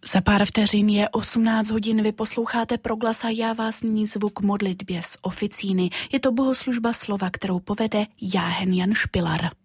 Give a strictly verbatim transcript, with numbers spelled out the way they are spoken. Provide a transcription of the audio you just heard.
Za pár vteřin je osmnáct hodin, vy posloucháte Proglas a já vás nyní zvu k modlitbě z oficíny. Je to bohoslužba slova, kterou povede Jáhen Jan Špilar.